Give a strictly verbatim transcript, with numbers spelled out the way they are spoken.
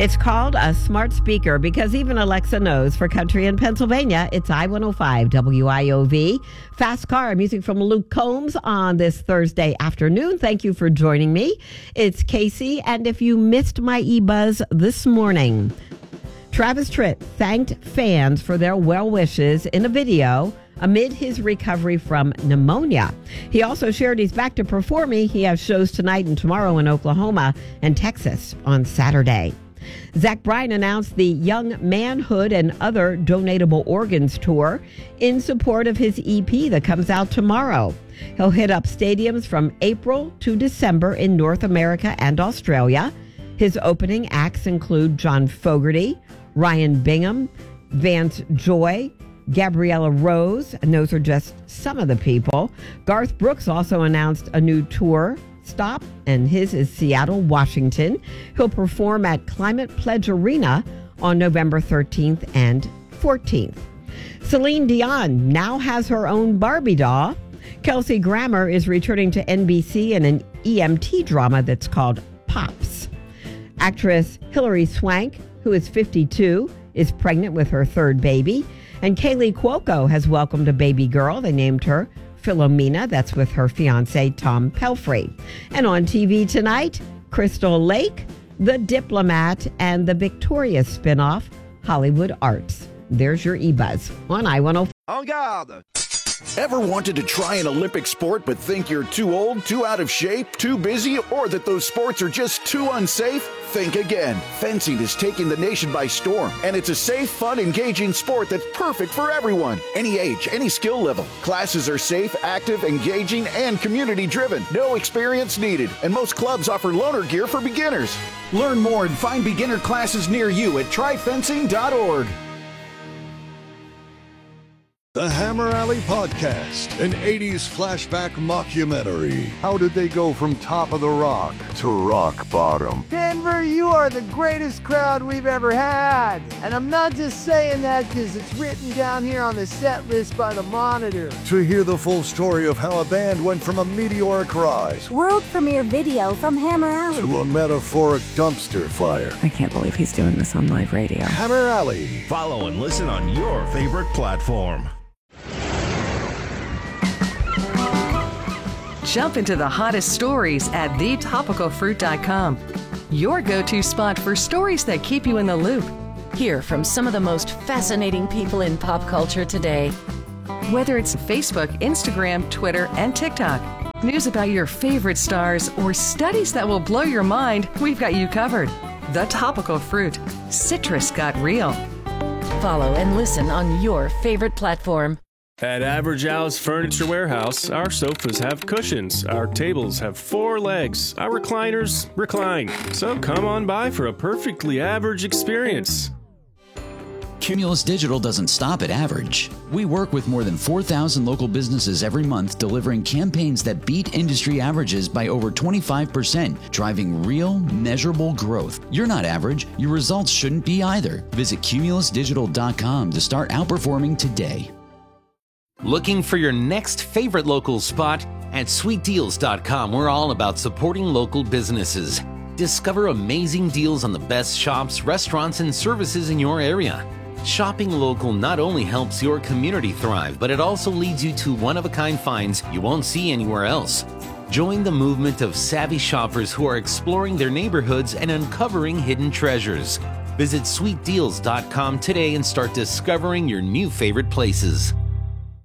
It's called a smart speaker because even Alexa knows for country in Pennsylvania, it's I one oh five W I O V. Fast Car, music from Luke Combs on this Thursday afternoon. Thank you for joining me. It's Casey, and if you missed my e-buzz this morning, Travis Tritt thanked fans for their well wishes in a video amid his recovery from pneumonia. He also shared he's back to performing. He has shows tonight and tomorrow in Oklahoma and Texas on Saturday. Zach Bryan announced the Young Manhood and Other Donatable Organs Tour in support of his E P that comes out tomorrow. He'll hit up stadiums from April to December in North America and Australia. His opening acts include John Fogerty, Ryan Bingham, Vance Joy, Gabriella Rose, and those are just some of the people. Garth Brooks also announced a new tour stop, and his is Seattle, Washington. He'll perform at Climate Pledge Arena on November thirteenth and fourteenth. Celine Dion now has her own Barbie doll. Kelsey Grammer is returning to N B C in an E M T drama that's called Pops. Actress Hilary Swank, who is fifty-two, is pregnant with her third baby. And Kaylee Cuoco has welcomed a baby girl. They named her Philomena. That's with her fiance, Tom Pelfrey. And on T V tonight, Crystal Lake, The Diplomat, and the Victorious spinoff, Hollywood Arts. There's your e-buzz on I one oh five. En garde! Ever wanted to try an Olympic sport but think you're too old, too out of shape, too busy, or that those sports are just too unsafe? Think again. Fencing is taking the nation by storm, and it's a safe, fun, engaging sport that's perfect for everyone. Any age, any skill level. Classes are safe, active, engaging, and community-driven. No experience needed, and most clubs offer loaner gear for beginners. Learn more and find beginner classes near you at try fencing dot org. The Hammer Alley Podcast, an eighties flashback mockumentary. How did they go from top of the rock to rock bottom? Denver, you are the greatest crowd we've ever had. And I'm not just saying that because it's written down here on the set list by the Monitor. To hear the full story of how a band went from a meteoric rise, world premiere video from Hammer Alley, to a metaphoric dumpster fire. I can't believe he's doing this on live radio. Hammer Alley. Follow and listen on your favorite platform. Jump into the hottest stories at the topical fruit dot com. Your go-to spot for stories that keep you in the loop. Hear from some of the most fascinating people in pop culture today. Whether it's Facebook, Instagram, Twitter, and TikTok, news about your favorite stars, or studies that will blow your mind, we've got you covered. The Topical Fruit. Citrus got real. Follow and listen on your favorite platform. At Average Al's Furniture Warehouse, our sofas have cushions, our tables have four legs, our recliners recline. So come on by for a perfectly average experience. Cumulus Digital doesn't stop at average. We work with more than four thousand local businesses every month, delivering campaigns that beat industry averages by over twenty-five percent, driving real, measurable growth. You're not average. Your results shouldn't be either. Visit cumulus digital dot com to start outperforming today. Looking for your next favorite local spot? At sweet deals dot com, we're all about supporting local businesses. Discover amazing deals on the best shops, restaurants, and services in your area. Shopping local not only helps your community thrive, but it also leads you to one-of-a-kind finds you won't see anywhere else. Join the movement of savvy shoppers who are exploring their neighborhoods and uncovering hidden treasures. Visit sweet deals dot com today and start discovering your new favorite places.